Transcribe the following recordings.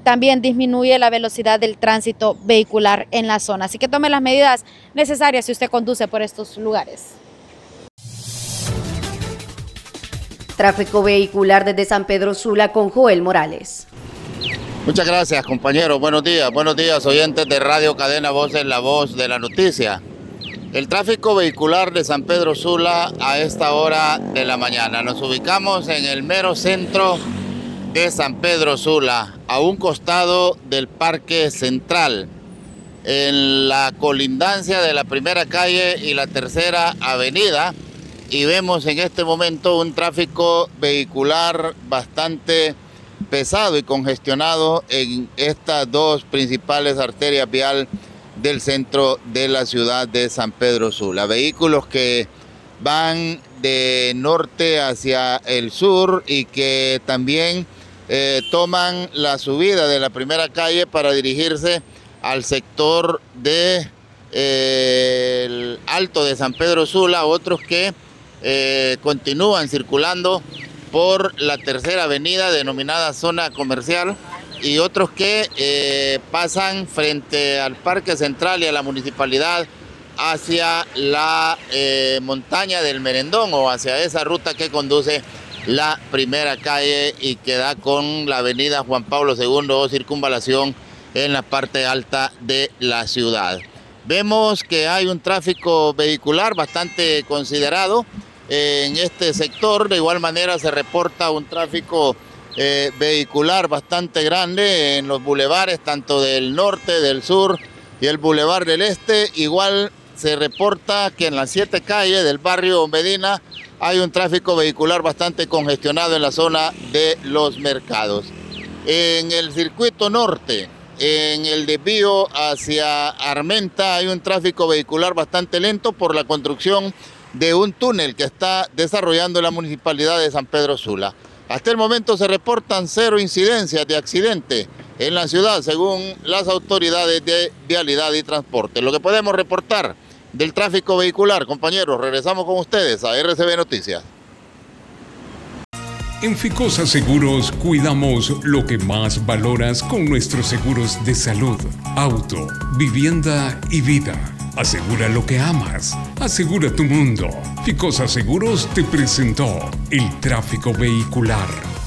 también disminuye la velocidad del tránsito vehicular en la zona. Así que tome las medidas necesarias si usted conduce por estos lugares. Tráfico vehicular desde San Pedro Sula con Joel Morales. Muchas gracias, compañeros. Buenos días, oyentes de Radio Cadena Voces, la voz de la noticia. El tráfico vehicular de San Pedro Sula a esta hora de la mañana. Nos ubicamos en el mero centro de San Pedro Sula, a un costado del Parque Central, en la colindancia de la primera calle y la tercera avenida. Y vemos en este momento un tráfico vehicular bastante pesado y congestionado en estas dos principales arterias vial del centro de la ciudad de San Pedro Sula. Vehículos que van de norte hacia el sur y que también toman la subida de la primera calle para dirigirse al sector de el Alto de San Pedro Sula, otros que continúan circulando por la tercera avenida denominada zona comercial y otros que pasan frente al Parque Central y a la municipalidad hacia la montaña del Merendón o hacia esa ruta que conduce la primera calle y que da con la avenida Juan Pablo II o circunvalación en la parte alta de la ciudad. Vemos que hay un tráfico vehicular bastante considerado en este sector. De igual manera se reporta un tráfico vehicular bastante grande en los bulevares, tanto del norte, del sur y el bulevar del este. Igual se reporta que en las 7 calles del barrio Medina hay un tráfico vehicular bastante congestionado en la zona de los mercados. En el circuito norte, en el desvío hacia Armenta, hay un tráfico vehicular bastante lento por la construcción de un túnel que está desarrollando la municipalidad de San Pedro Sula. Hasta el momento se reportan 0 incidencias de accidente en la ciudad, según las autoridades de vialidad y transporte. Lo que podemos reportar del tráfico vehicular, compañeros, regresamos con ustedes a RCB Noticias. En Ficosa Seguros cuidamos lo que más valoras con nuestros seguros de salud, auto, vivienda y vida. Asegura lo que amas. Asegura tu mundo. Ficosa Seguros te presentó el tráfico vehicular.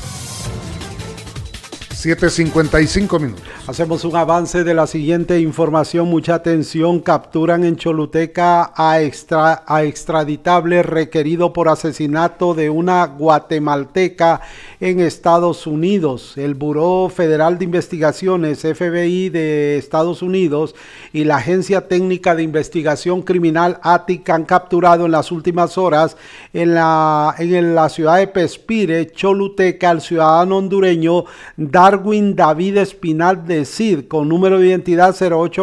7:55 minutos. Hacemos un avance de la siguiente información. Mucha atención. Capturan en Choluteca a extraditable requerido por asesinato de una guatemalteca en Estados Unidos. El Buró Federal de Investigaciones, FBI de Estados Unidos, y la Agencia Técnica de Investigación Criminal, ATIC, han capturado en las últimas horas en la ciudad de Pespire, Choluteca, al ciudadano hondureño Darwin David Espinal de Cid, con número de identidad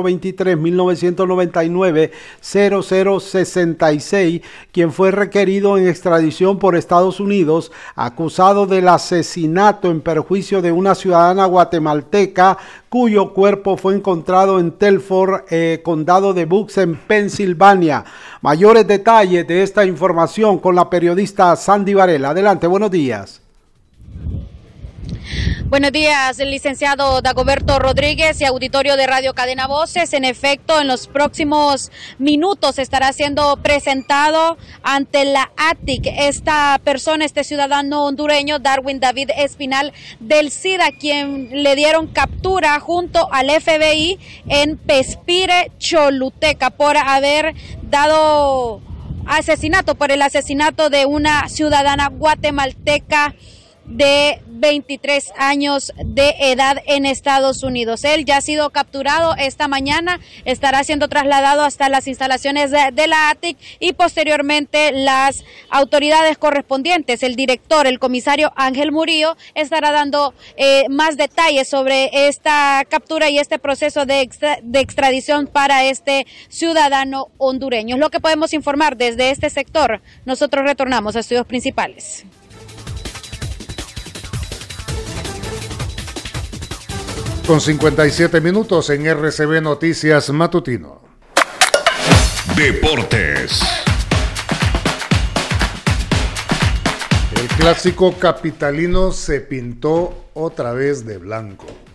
0823-1999-0066, quien fue requerido en extradición por Estados Unidos, acusado del asesinato en perjuicio de una ciudadana guatemalteca, cuyo cuerpo fue encontrado en Telford, condado de Bucks, en Pensilvania. Mayores detalles de esta información con la periodista Sandy Varela. Adelante, buenos días. Buenos días, el licenciado Dagoberto Rodríguez y auditorio de Radio Cadena Voces. En efecto, en los próximos minutos estará siendo presentado ante la ATIC esta persona, este ciudadano hondureño, Darwin David Espinal del Cid, a quien le dieron captura junto al FBI en Pespire, Choluteca, por haber dado por el asesinato de una ciudadana guatemalteca de 23 años de edad en Estados Unidos. Él ya ha sido capturado esta mañana, estará siendo trasladado hasta las instalaciones de la ATIC y posteriormente las autoridades correspondientes, el director, el comisario Ángel Murillo, estará dando más detalles sobre esta captura y este proceso de extradición para este ciudadano hondureño. Es lo que podemos informar desde este sector. Nosotros retornamos a estudios principales. Con 57 minutos en RCB Noticias Matutino. Deportes. El clásico capitalino se pintó otra vez de blanco.